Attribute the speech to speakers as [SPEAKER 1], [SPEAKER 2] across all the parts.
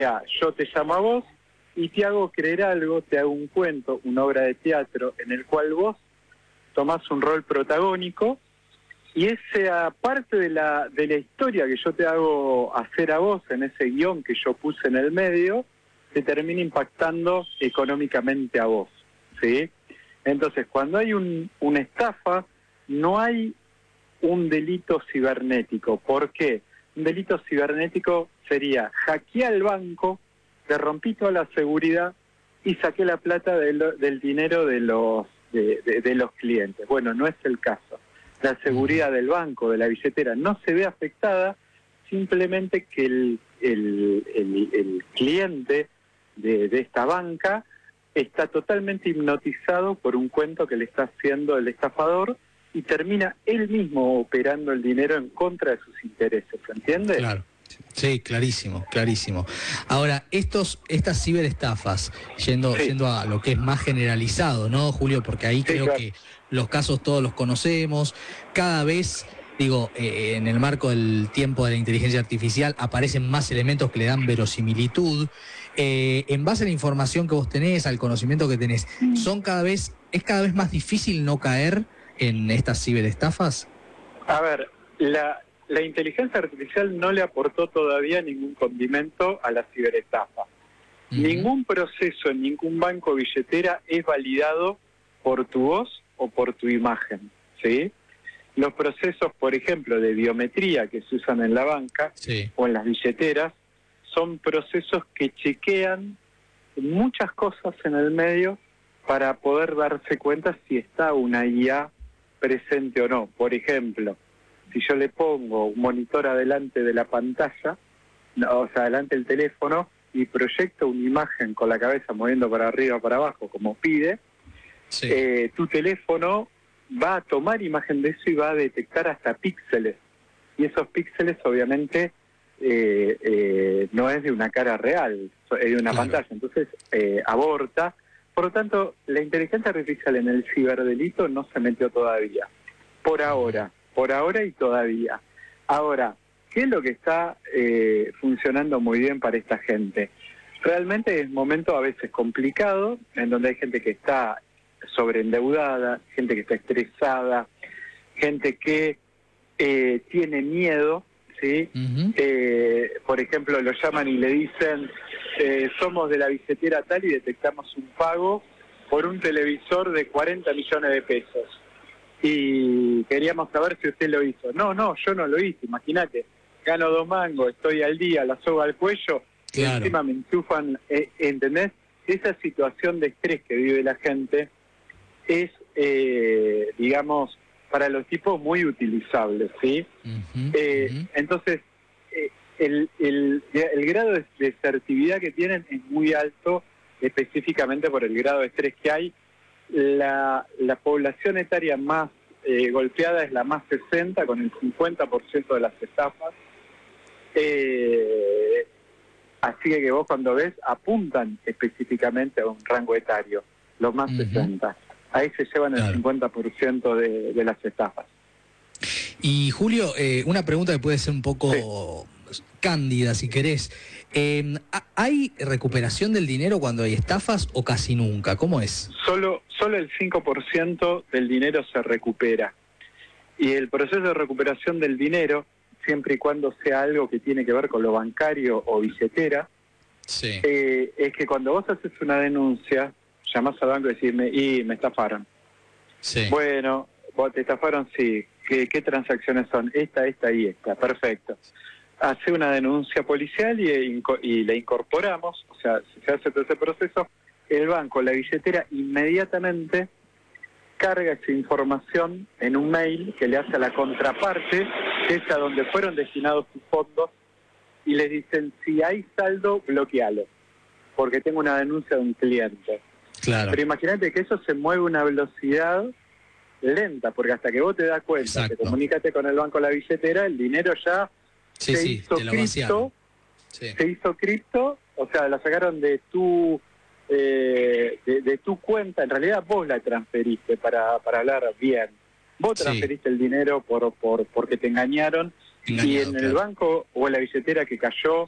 [SPEAKER 1] yo te llamo a vos y te hago creer algo, te hago un cuento, una obra de teatro en el cual vos tomás un rol protagónico y esa parte de la historia que yo te hago hacer a vos en ese guión que yo puse en el medio, te termina impactando económicamente a vos, ¿sí? Entonces, cuando hay una estafa, no hay un delito cibernético. ¿Por qué? Un delito cibernético sería: hackeé al banco, le rompí toda la seguridad y saqué la plata del dinero de los clientes. Bueno, no es el caso. La seguridad del banco, de la billetera, no se ve afectada, simplemente que el cliente de esta banca está totalmente hipnotizado por un cuento que le está haciendo el estafador y termina él mismo operando el dinero en contra de sus intereses, ¿se entiende?
[SPEAKER 2] Claro. Sí, clarísimo, clarísimo. Ahora, estas ciberestafas, yendo a lo que es más generalizado, ¿no, Julio? Porque ahí creo que los casos todos los conocemos, cada vez, en el marco del tiempo de la inteligencia artificial aparecen más elementos que le dan verosimilitud. En base a la información que vos tenés, al conocimiento que tenés, ¿es cada vez más difícil no caer en estas ciberestafas?
[SPEAKER 1] A ver, la inteligencia artificial no le aportó todavía ningún condimento a la ciberestafa. Ningún proceso en ningún banco o billetera es validado por tu voz o por tu imagen, ¿sí? Los procesos, por ejemplo, de biometría que se usan en la banca o en las billeteras, son procesos que chequean muchas cosas en el medio para poder darse cuenta si está una IA presente o no. Por ejemplo, si yo le pongo un monitor adelante de la pantalla, o sea, adelante del teléfono, y proyecto una imagen con la cabeza moviendo para arriba o para abajo, como pide, tu teléfono va a tomar imagen de eso y va a detectar hasta píxeles. Y esos píxeles, obviamente, no es de una cara real, es de una pantalla. Entonces, aborta. Por lo tanto, la inteligencia artificial en el ciberdelito no se metió todavía. Por ahora y todavía. Ahora, ¿qué es lo que está funcionando muy bien para esta gente? Realmente es un momento a veces complicado, en donde hay gente que está sobreendeudada, gente que está estresada, gente que tiene miedo, ¿sí? Por ejemplo, lo llaman y le dicen, somos de la billetera tal y detectamos un pago por un televisor de 40 millones de pesos. Y queríamos saber si usted lo hizo. No, yo no lo hice, imagínate. Gano 2 mangos, estoy al día, la soga al cuello, y encima me enchufan, ¿entendés? Esa situación de estrés que vive la gente es, digamos, para los tipos muy utilizable, ¿sí? Entonces, el grado de asertividad que tienen es muy alto, específicamente por el grado de estrés que hay. La población etaria más golpeada es la más 60, con el 50% de las estafas. Así que vos cuando ves, apuntan específicamente a un rango etario, los más 60. Ahí se llevan el 50% de las estafas.
[SPEAKER 2] Y Julio, una pregunta que puede ser un poco cándida, si querés. ¿Hay recuperación del dinero cuando hay estafas o casi nunca? ¿Cómo es?
[SPEAKER 1] Solo el 5% del dinero se recupera. Y el proceso de recuperación del dinero, siempre y cuando sea algo que tiene que ver con lo bancario o billetera, es que cuando vos haces una denuncia, llamás al banco y decís, me estafaron. Bueno, vos te estafaron, sí. ¿Qué transacciones son? Esta y esta. Perfecto. Hace una denuncia policial y la incorporamos, o sea, se hace todo ese proceso. El banco, la billetera, inmediatamente carga esa información en un mail que le hace a la contraparte, que es a donde fueron destinados sus fondos, y les dicen, si hay saldo, bloquealo, porque tengo una denuncia de un cliente. Pero imagínate que eso se mueve a una velocidad lenta, porque hasta que vos te das cuenta, te comunicaste con el banco la billetera, el dinero ya se hizo cripto, se hizo cripto, o sea, la sacaron de tu cuenta. En realidad vos la transferiste, para hablar bien. Vos transferiste el dinero porque te engañaron, y en el banco o en la billetera que cayó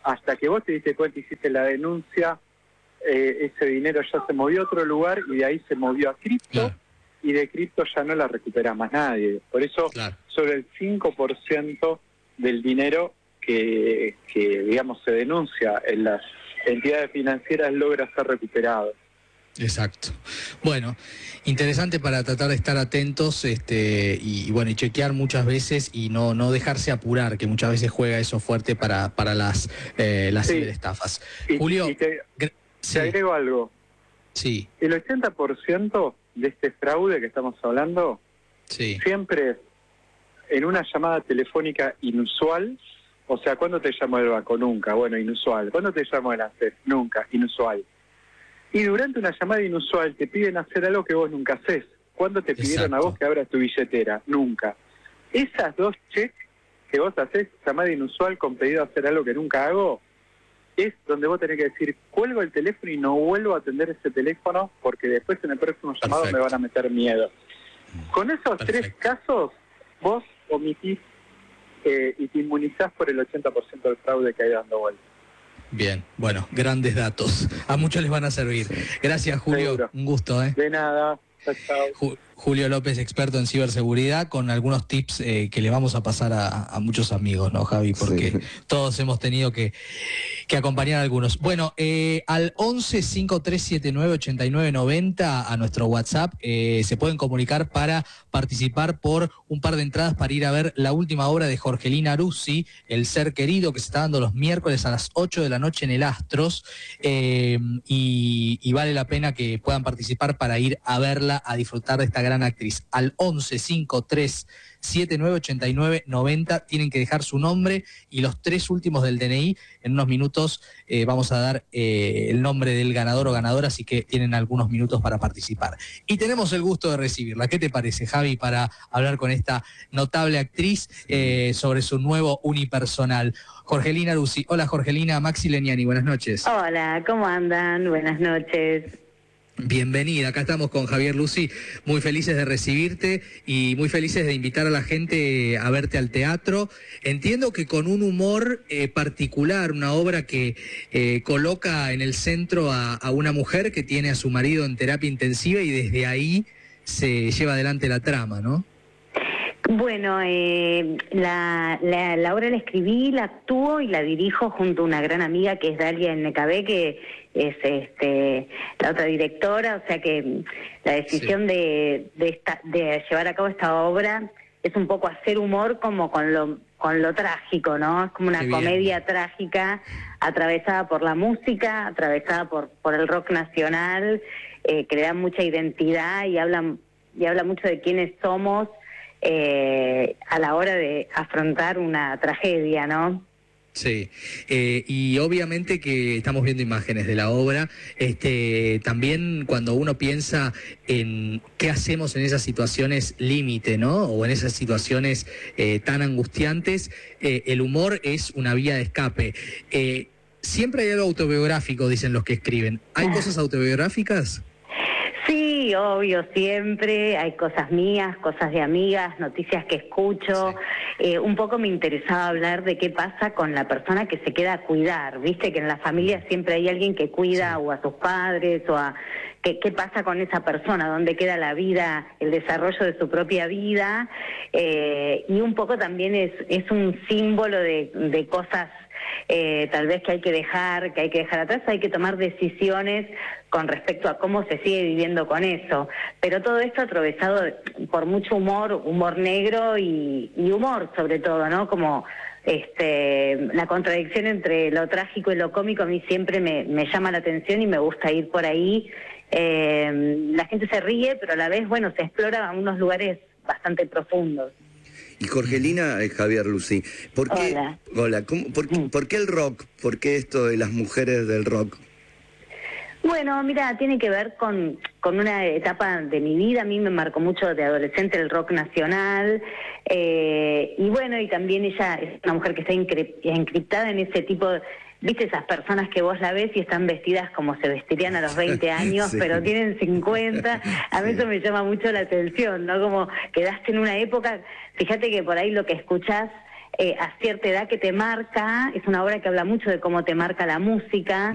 [SPEAKER 1] hasta que vos te diste cuenta, hiciste la denuncia, ese dinero ya se movió a otro lugar y de ahí se movió a cripto,
[SPEAKER 2] Claro.
[SPEAKER 1] y de cripto ya no la recupera más nadie. Por eso,
[SPEAKER 2] Claro.
[SPEAKER 1] sobre el 5% del dinero que, digamos, se denuncia en las entidades financieras logra ser recuperado.
[SPEAKER 2] Exacto. Bueno, interesante para tratar de estar atentos y bueno, y chequear muchas veces y no dejarse apurar, que muchas veces juega eso fuerte para las
[SPEAKER 1] Sí.
[SPEAKER 2] ciberestafas.
[SPEAKER 1] Y,
[SPEAKER 2] Julio,
[SPEAKER 1] y te
[SPEAKER 2] sí,
[SPEAKER 1] agrego algo.
[SPEAKER 2] sí,
[SPEAKER 1] El 80% de este fraude que estamos hablando
[SPEAKER 2] sí,
[SPEAKER 1] siempre es en una llamada telefónica inusual. O sea, ¿cuándo te llamo del banco? Nunca. Bueno, inusual. ¿Cuándo te llamo del ANSES? Nunca. Inusual. Y durante una llamada inusual te piden hacer algo que vos nunca haces. ¿Cuándo te pidieron a
[SPEAKER 2] exacto.
[SPEAKER 1] vos que abras tu billetera? Nunca. Esas dos checks que vos haces, llamada inusual con pedido a hacer algo que nunca hago, es donde vos tenés que decir, cuelgo el teléfono y no vuelvo a atender ese teléfono porque después en el próximo llamado
[SPEAKER 2] Perfecto.
[SPEAKER 1] me van a meter miedo. Con esos
[SPEAKER 2] Perfecto.
[SPEAKER 1] 3 casos, vos omitís y te inmunizás por el 80% del fraude que hay dando vuelta.
[SPEAKER 2] Bien, bueno, grandes datos. A muchos les van a servir. Gracias, Julio.
[SPEAKER 1] Seguro.
[SPEAKER 2] Un gusto, ¿eh?
[SPEAKER 1] De nada. Chao, chao.
[SPEAKER 2] Julio López, experto en ciberseguridad, con algunos tips que le vamos a pasar a muchos amigos, ¿no, Javi? Porque
[SPEAKER 3] Sí.
[SPEAKER 2] todos hemos tenido que acompañar a algunos. Bueno, al 11-5379-8990 a nuestro WhatsApp se pueden comunicar para participar por un par de entradas para ir a ver la última obra de Jorgelina Aruzzi, El Ser Querido, que se está dando los miércoles a las 8 de la noche en el Astros, y vale la pena que puedan participar para ir a verla, a disfrutar de esta gran actriz. Al 11-5379-8990 tienen que dejar su nombre y los 3 últimos del DNI. En unos minutos vamos a dar el nombre del ganador o ganadora, así que tienen algunos minutos para participar. Y tenemos el gusto de recibirla. ¿Qué te parece, Javi, para hablar con esta notable actriz sobre su nuevo unipersonal? Jorgelina Aruzzi. Hola, Jorgelina. Maxi Leniani, buenas noches.
[SPEAKER 4] Hola, ¿cómo andan? Buenas noches.
[SPEAKER 2] Bienvenida, acá estamos con Javier Lucy, muy felices de recibirte y muy felices de invitar a la gente a verte al teatro. Entiendo que con un humor particular, una obra que coloca en el centro a una mujer que tiene a su marido en terapia intensiva y desde ahí se lleva adelante la trama, ¿no?
[SPEAKER 4] Bueno, la obra la escribí, la actúo y la dirijo junto a una gran amiga que es Dalia Necabé, que es la otra directora, o sea que la decisión de llevar a cabo esta obra es un poco hacer humor como con lo trágico, ¿no? Es como una comedia trágica atravesada por la música, atravesada por el rock nacional, que le da mucha identidad y habla mucho de quiénes somos a la hora de afrontar una tragedia, ¿no?
[SPEAKER 2] Sí, y obviamente que estamos viendo imágenes de la obra, también cuando uno piensa en qué hacemos en esas situaciones límite, ¿no? O en esas situaciones tan angustiantes, el humor es una vía de escape. Siempre hay algo autobiográfico, dicen los que escriben. ¿Hay cosas autobiográficas?
[SPEAKER 4] Sí, obvio, siempre hay cosas mías, cosas de amigas, noticias que escucho. Sí. Un poco me interesaba hablar de qué pasa con la persona que se queda a cuidar. Viste que en la familia siempre hay alguien que cuida o a sus padres o a... ¿Qué pasa con esa persona? ¿Dónde queda la vida, el desarrollo de su propia vida? Y un poco también es un símbolo de cosas tal vez que hay que dejar atrás, hay que tomar decisiones con respecto a cómo se sigue viviendo con eso, pero todo esto atravesado por mucho humor negro y humor sobre todo, ¿no? Como la contradicción entre lo trágico y lo cómico a mí siempre me llama la atención y me gusta ir por ahí. La gente se ríe, pero a la vez, bueno, se explora unos lugares bastante profundos.
[SPEAKER 3] Y Jorgelina, Javier Lucy, ¿por qué, ¿por qué el rock? ¿Por qué esto de las mujeres del rock?
[SPEAKER 4] Bueno, mira, tiene que ver con una etapa de mi vida. A mí me marcó mucho de adolescente el rock nacional. Y bueno, y también ella es una mujer que está encriptada en ese tipo de... ¿Viste esas personas que vos la ves y están vestidas como se vestirían a los 20 años, sí, pero tienen 50? A mí eso me llama mucho la atención, ¿no? Como quedaste en una época, fíjate que por ahí lo que escuchás a cierta edad que te marca, es una obra que habla mucho de cómo te marca la música,